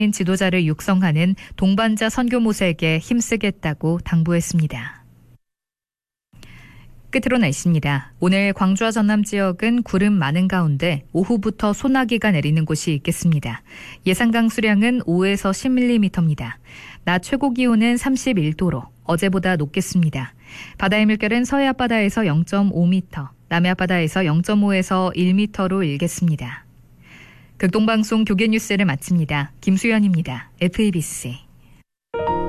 지도자를 육성하는 동반자 선교 모색에 힘쓰겠다고 당부했습니다. 끝으로 날씨입니다. 오늘 광주와 전남 지역은 구름 많은 가운데 오후부터 소나기가 내리는 곳이 있겠습니다. 예상 강수량은 5에서 10mm입니다. 낮 최고 기온은 31도로 어제보다 높겠습니다. 바다의 물결은 서해 앞바다에서 0.5m, 남해 앞바다에서 0.5에서 1m로 일겠습니다. 극동방송 교개뉴스를 마칩니다. 김수연입니다. FABC.